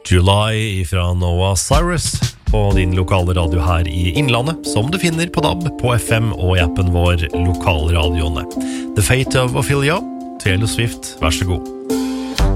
July fra Noah Cyrus på din lokale radio her i Innlandet, som du finner på DAB, på FM og i appen vår Lokalradioene. The Fate of Ophelia, Taylor Swift, vær så god.